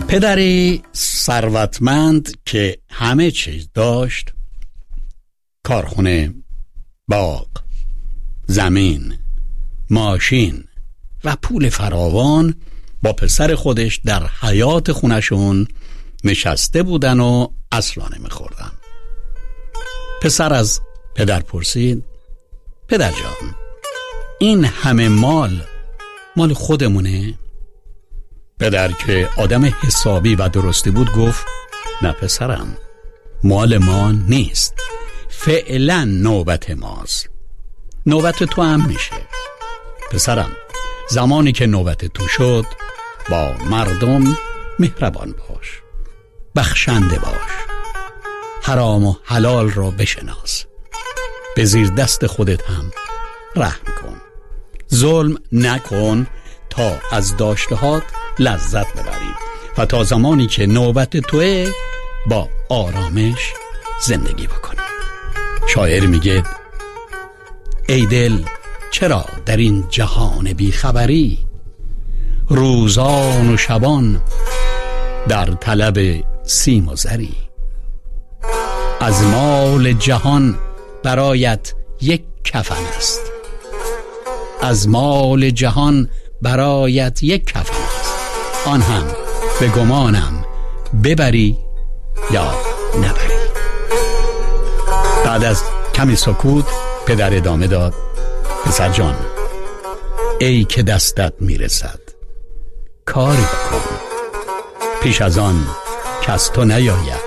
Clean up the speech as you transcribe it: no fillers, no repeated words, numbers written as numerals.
پدری ثروتمند که همه چیز داشت، کارخونه، باغ، زمین، ماشین و پول فراوان، با پسر خودش در حیاط خونشون نشسته بودن و عصرانه می‌خوردن. پسر از پدر پرسید: پدر جان، این همه مال خودمونه؟ پدر که آدم حسابی و درستی بود گفت: نه پسرم، مال ما نیست، فعلا نوبت ماست، نوبت تو هم میشه. پسرم، زمانی که نوبت تو شد با مردم مهربان باش، بخشنده باش، حرام و حلال را بشناس، به زیر دست خودت هم رحم کن، ظلم نکن تا از داشتهات لذت ببری و تا زمانی که نوبت توه با آرامش زندگی بکنی. شاعر میگه: ای دل چرا در این جهان بیخبری، روزان و شبان در طلب سیم و زری. از مال جهان برایت یک کفن است، از مال جهان برایت یک کفن است، آن هم به گمانم ببری یا نبری. بعد از کمی سکوت پدر ادامه داد: پسر جان، ای که دستت میرسد کاری بکن، پیش از آن که از تو نیاید